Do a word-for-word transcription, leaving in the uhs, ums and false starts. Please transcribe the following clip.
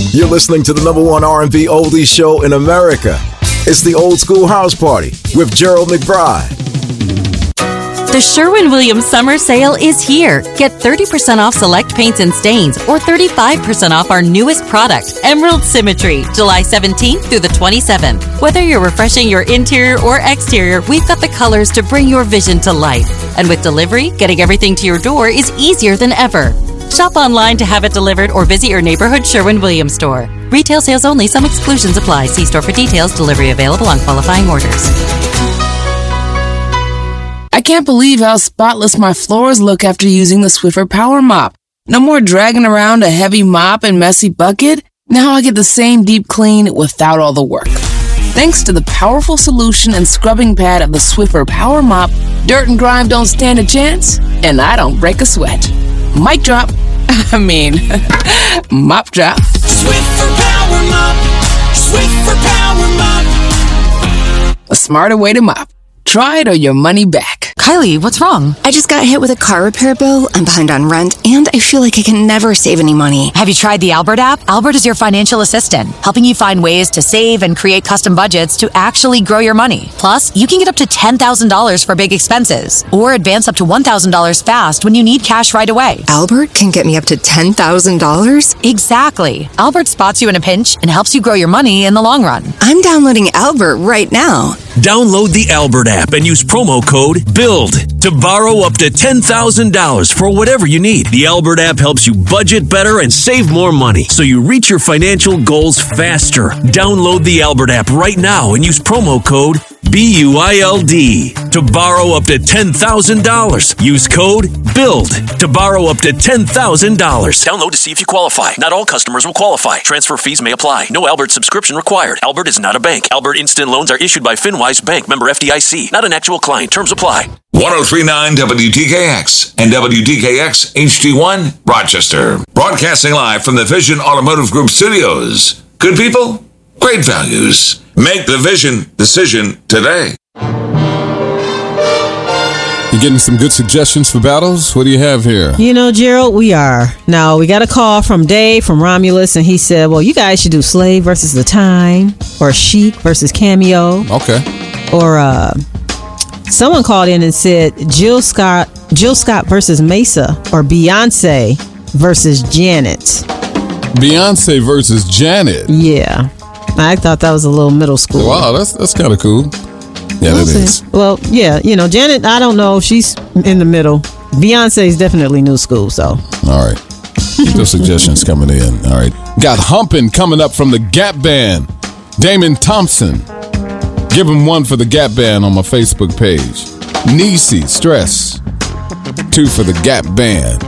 You're listening to the number one R and B oldies show in America. It's the Old School House Party with Gerald McBride. The Sherwin-Williams Summer Sale is here. Get thirty percent off select paints and stains or thirty-five percent off our newest product, Emerald Symmetry, July seventeenth through the twenty-seventh. Whether you're refreshing your interior or exterior, we've got the colors to bring your vision to life. And with delivery, getting everything to your door is easier than ever. Shop online to have it delivered or visit your neighborhood Sherwin-Williams store. Retail sales only. Some exclusions apply. See store for details. Delivery available on qualifying orders. I can't believe how spotless my floors look after using the Swiffer Power Mop. No more dragging around a heavy mop and messy bucket. Now I get the same deep clean without all the work. Thanks to the powerful solution and scrubbing pad of the Swiffer Power Mop, dirt and grime don't stand a chance, and I don't break a sweat. Mic drop. I mean, mop drop. Swiffer Power Mop. Swiffer Power Mop. A smarter way to mop. Try it or your money back. Kylie, what's wrong? I just got hit with a car repair bill. I'm behind on rent, and I feel like I can never save any money. Have you tried the Albert app? Albert is your financial assistant, helping you find ways to save and create custom budgets to actually grow your money. Plus, you can get up to ten thousand dollars for big expenses, or advance up to one thousand dollars fast when you need cash right away. Albert can get me up to ten thousand dollars? Exactly. Albert spots you in a pinch and helps you grow your money in the long run. I'm downloading Albert right now. Download the Albert app and use promo code BUILD to borrow up to ten thousand dollars for whatever you need. The Albert app helps you budget better and save more money so you reach your financial goals faster. Download the Albert app right now and use promo code B U I L D to borrow up to ten thousand dollars. Use code BUILD to borrow up to ten thousand dollars. Download to see if you qualify. Not all customers will qualify. Transfer fees may apply. No Albert subscription required. Albert is not a bank. Albert Instant Loans are issued by FinWise Bank, member F D I C. Not an actual client. Terms apply. ten thirty-nine W D K X and W D K X H D one, Rochester. Broadcasting live from the Vision Automotive Group studios. Good people, great values. Make the Vision decision today. You getting some good suggestions for battles? What do you have here? You know, Gerald, we are. Now, we got a call from Dave from Romulus, and he said, well, you guys should do Slave versus The Time, or Chic versus Cameo. Okay. Or uh, someone called in and said Jill Scott, Jill Scott versus Mesa, or Beyonce versus Janet. Beyonce versus Janet? Yeah. I thought that was a little middle school. Wow, that's that's kind of cool. Yeah, we'll that see. is. Well, yeah, you know, Janet, I don't know. She's in the middle. Beyonce's definitely new school, so. All right. Keep those suggestions coming in. All right. Got Humpin' coming up from the Gap Band. Damon Thompson. Give him one for the Gap Band on my Facebook page. Niecy, Stress. Two for the Gap Band.